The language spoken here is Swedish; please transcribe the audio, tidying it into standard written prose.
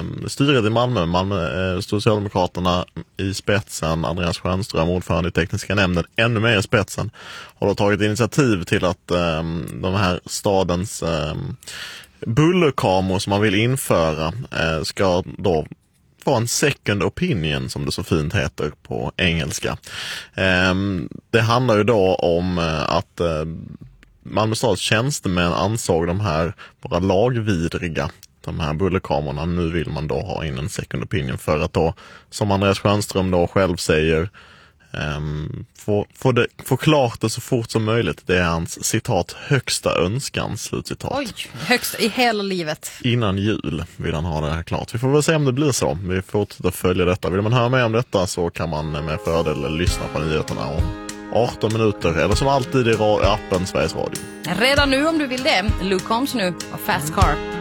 styret i Malmö, Socialdemokraterna i spetsen, Andreas Stjernström, ordförande i tekniska nämnden, ännu mer i spetsen, har då tagit initiativ till att de här stadens bullerkameror som man vill införa ska då vara en second opinion, som det så fint heter på engelska. Det handlar ju då om att Malmö stads tjänstemän ansåg de här bara lagvidriga, de här bullerkamerorna. Nu vill man då ha in en second opinion för att då, som Andreas Stjernström då själv säger, få klart det så fort som möjligt. Det är hans citat högsta önskan, slutcitat. Oj, högsta i hela livet. Innan jul vill han ha det här klart. Vi får väl se om det blir så. Vi fortsätter följa detta. Vill man höra mer om detta så kan man med fördel lyssna på nyheterna om 18 minuter, eller som alltid i appen Sveriges Radio. Redan nu om du vill det. Luke Combs nu och Fast Car.